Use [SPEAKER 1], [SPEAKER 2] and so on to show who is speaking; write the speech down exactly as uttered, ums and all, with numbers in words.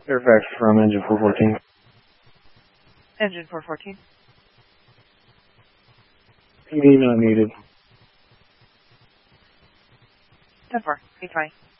[SPEAKER 1] Fairfax from engine four fourteen.
[SPEAKER 2] Engine four fourteen.
[SPEAKER 1] Convenient not needed.
[SPEAKER 2] ten four, eight twenty.